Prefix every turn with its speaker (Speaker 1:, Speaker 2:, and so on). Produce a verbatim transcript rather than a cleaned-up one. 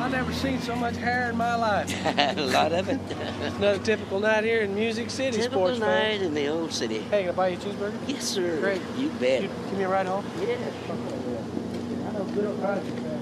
Speaker 1: I've never seen so much hair in my life.
Speaker 2: A lot of it.
Speaker 1: Another typical night here in Music City,
Speaker 2: Typical
Speaker 1: sports
Speaker 2: night
Speaker 1: fans.
Speaker 2: in the old city.
Speaker 1: Hey, can I buy you a cheeseburger?
Speaker 2: Yes, sir.
Speaker 1: Great.
Speaker 2: You bet.
Speaker 1: You, give me a ride home?
Speaker 2: Yeah.
Speaker 1: I know good old country, man.